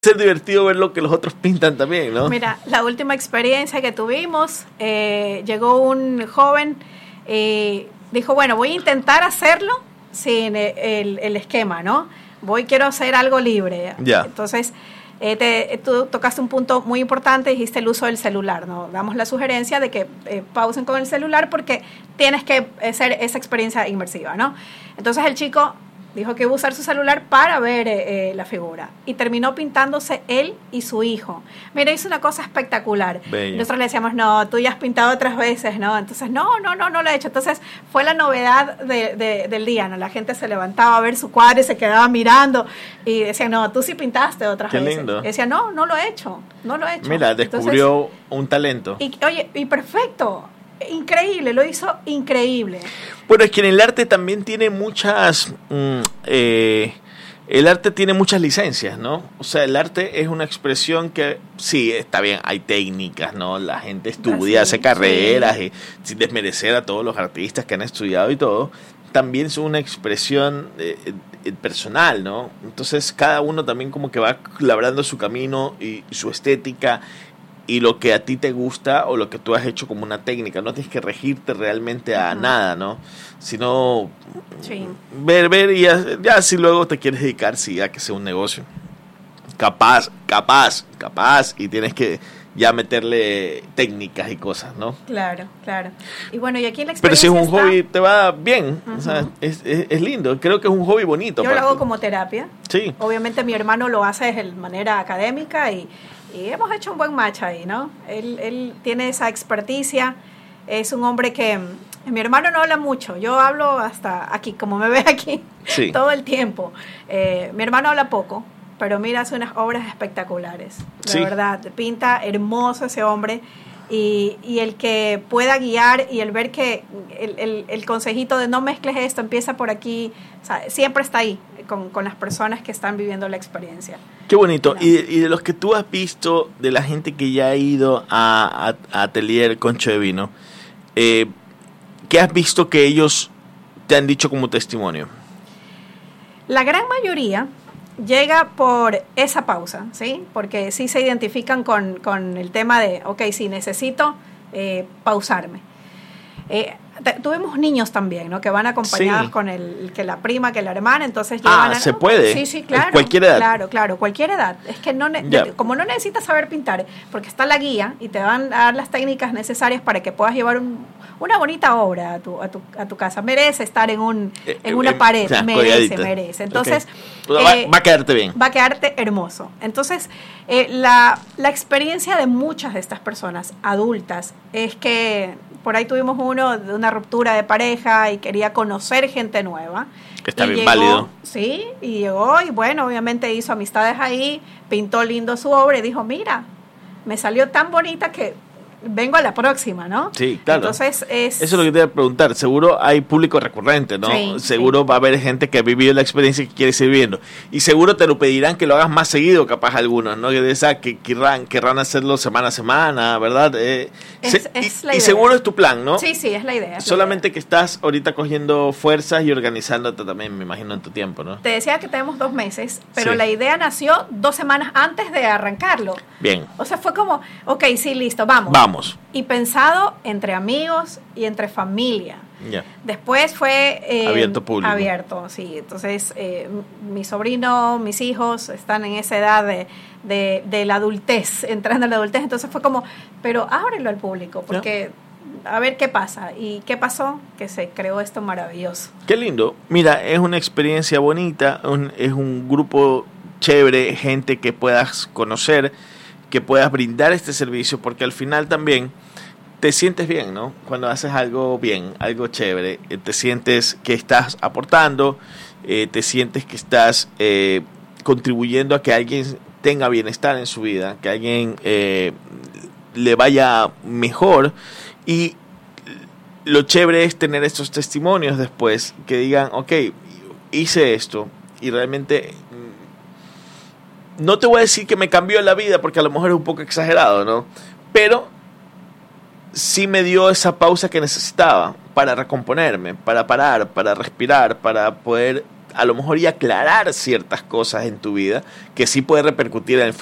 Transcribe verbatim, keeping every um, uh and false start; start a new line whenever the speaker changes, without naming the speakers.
ser divertido ver lo que los otros pintan también, ¿no?
Mira, la última experiencia que tuvimos, eh, llegó un joven y dijo, bueno, voy a intentar hacerlo sin el, el esquema, ¿no? Voy, quiero hacer algo libre.
Ya.
Entonces, eh, te, tú tocaste un punto muy importante, dijiste el uso del celular, ¿no? Damos la sugerencia de que eh, pausen con el celular porque tienes que hacer esa experiencia inmersiva, ¿no? Entonces el chico dijo que iba a usar su celular para ver eh, eh, la figura. Y terminó pintándose él y su hijo. Mira, hizo una cosa espectacular.
Bello.
Nosotros le decíamos, no, tú ya has pintado otras veces, ¿no? Entonces, no, no, no, no lo he hecho. Entonces, fue la novedad de, de, del día, ¿no? La gente se levantaba a ver su cuadro y se quedaba mirando. Y decía, no, tú sí pintaste otras
Qué
veces.
lindo.
Y decía, no, no lo he hecho. No lo he hecho.
Mira, descubrió
Entonces,
un talento.
Y, oye, y perfecto. Increíble, lo hizo increíble.
Bueno, es que en el arte también tiene muchas... Mm, eh, el arte tiene muchas licencias, ¿no? O sea, el arte es una expresión que, sí, está bien, hay técnicas, ¿no? La gente estudia,
Así,
hace carreras,
sí.
y sin desmerecer a todos los artistas que han estudiado y todo, también es una expresión eh, eh, personal, ¿no? Entonces, cada uno también como que va labrando su camino y, y su estética y lo que a ti te gusta o lo que tú has hecho como una técnica. No tienes que regirte realmente a uh-huh. nada, ¿no? Sino
sí.
ver, ver y ya, ya si luego te quieres dedicar, sí, a que sea un negocio. Capaz, capaz, capaz, y tienes que ya meterle técnicas y cosas, ¿no?
Claro, claro. Y bueno, y aquí en la
Pero si es un
está...
hobby, te va bien,
uh-huh.
o sea, es, es, es lindo. Creo que es un hobby bonito.
Yo lo hago como terapia.
Sí.
Obviamente mi hermano lo hace de manera académica y Y hemos hecho un buen match ahí, ¿no? Él, él tiene esa experticia, es un hombre que... Mi hermano no habla mucho, yo hablo hasta aquí, como me ve aquí,
sí.
todo el tiempo. Eh, mi hermano habla poco, pero mira, hace unas obras espectaculares, de
sí.
verdad. Pinta hermoso ese hombre. Y, y el que pueda guiar y el ver que el, el, el consejito de no mezcles esto, empieza por aquí, o sea, siempre está ahí con, con las personas que están viviendo la experiencia.
Qué bonito.
No.
Y, de, y de los que tú has visto, de la gente que ya ha ido a, a, a Atelier Concho de Vino, eh, ¿qué has visto que ellos te han dicho como testimonio?
La gran mayoría llega por esa pausa, ¿sí? Porque sí se identifican con, con el tema de, ok, sí, necesito eh, pausarme. Eh, t- tuvimos niños también, ¿no? Que van acompañados
sí.
con el, que la prima, que la hermana, entonces
ah,
llevan a,
¿se puede?
Sí, sí, claro.
Cualquier edad.
Claro, claro, cualquier edad. Es que no, ne- de, como no necesitas saber pintar, porque está la guía y te van a dar las técnicas necesarias para que puedas llevar un, una bonita obra a tu, a tu, a tu casa. Merece estar en un en eh, una eh, pared, o sea, merece, colgadita. merece. Entonces,
okay.
eh,
va, va a quedarte bien.
Va a quedarte hermoso. Entonces, eh, la, la experiencia de muchas de estas personas adultas es que por ahí tuvimos uno de una ruptura de pareja y quería conocer gente nueva.
Está bien
llegó,
válido.
Sí, y llegó y bueno, obviamente hizo amistades ahí, pintó lindo su obra y dijo, mira, me salió tan bonita que vengo a la próxima, ¿no?
Sí, claro.
Entonces es...
Eso es lo que te iba a preguntar. Seguro hay público recurrente, ¿no?
Sí,
seguro
sí.
va a haber gente que ha vivido la experiencia y que quiere seguir viviendo. Y seguro te lo pedirán que lo hagas más seguido, capaz algunos, ¿no? Que de esa que querrán, querrán hacerlo semana a semana, ¿verdad? Eh,
es,
se,
es
y,
la idea.
Y seguro es tu plan, ¿no?
Sí, sí, es la idea. Es
Solamente
la idea.
que estás ahorita cogiendo fuerzas y organizándote también, me imagino, en tu tiempo, ¿no?
Te decía que tenemos dos meses, pero
sí.
la idea nació dos semanas antes de arrancarlo.
Bien.
O sea, fue como, ok, sí, listo, vamos.
Vamos.
Y pensado entre amigos y entre familia.
Yeah.
Después fue... Eh,
abierto público.
Abierto, sí. Entonces, eh, mi sobrino, mis hijos están en esa edad de, de, de la adultez, entrando en la adultez. Entonces fue como, pero ábrelo al público, porque... Yeah. A ver qué pasa. ¿Y qué pasó? Que se creó esto maravilloso.
Qué lindo. Mira, es una experiencia bonita, un, es un grupo chévere, gente que puedas conocer, que puedas brindar este servicio, porque al final también te sientes bien, ¿no? Cuando haces algo bien, algo chévere, eh, te sientes que estás aportando, eh, te sientes que estás eh, contribuyendo a que alguien tenga bienestar en su vida, que alguien eh, le vaya mejor. Y lo chévere es tener estos testimonios después, que digan, ok, hice esto y realmente... No te voy a decir que me cambió la vida, porque a lo mejor es un poco exagerado, ¿no? Pero sí me dio esa pausa que necesitaba para recomponerme, para parar, para respirar, para poder a lo mejor y aclarar ciertas cosas en tu vida que sí puede repercutir en el